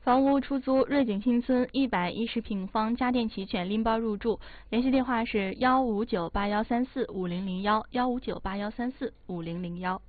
房屋出租，瑞景新村110平方，家电齐全，拎包入住。联系电话是15981345001，15981345001。